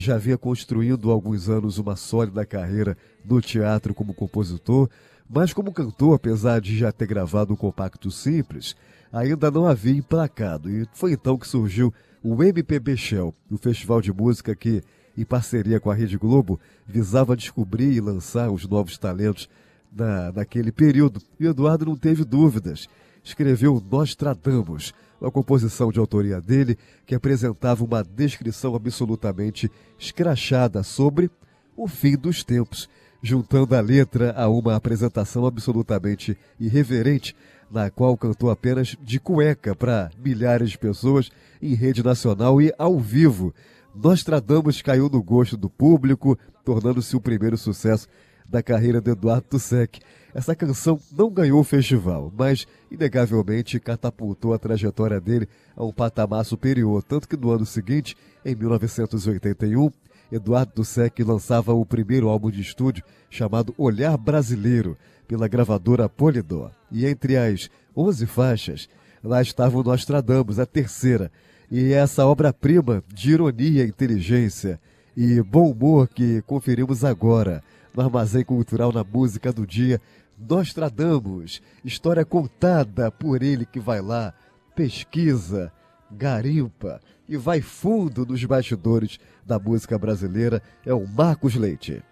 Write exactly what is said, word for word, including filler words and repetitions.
Já havia construindo há alguns anos uma sólida carreira no teatro como compositor, mas como cantor, apesar de já ter gravado um compacto simples, ainda não havia emplacado. E foi então que surgiu o M P B Shell, o festival de música que, em parceria com a Rede Globo, visava descobrir e lançar os novos talentos na, naquele período. E Eduardo não teve dúvidas. Escreveu Nostradamus, uma composição de autoria dele que apresentava uma descrição absolutamente escrachada sobre o fim dos tempos, juntando a letra a uma apresentação absolutamente irreverente, na qual cantou apenas de cueca para milhares de pessoas em rede nacional e ao vivo. Nostradamus caiu no gosto do público, tornando-se o primeiro sucesso da carreira de Eduardo Tucek. Essa canção não ganhou o festival, mas inegavelmente catapultou a trajetória dele a um patamar superior, tanto que no ano seguinte, em mil novecentos e oitenta e um, Eduardo Tucek lançava o primeiro álbum de estúdio chamado Olhar Brasileiro, pela gravadora Polydor. E entre as onze faixas, lá estava o Nostradamus, a terceira, e essa obra-prima de ironia, inteligência e bom humor que conferimos agora no Armazém Cultural na Música do Dia. Nostradamus, história contada por ele que vai lá, pesquisa, garimpa e vai fundo nos bastidores da música brasileira, é o Marcos Leite.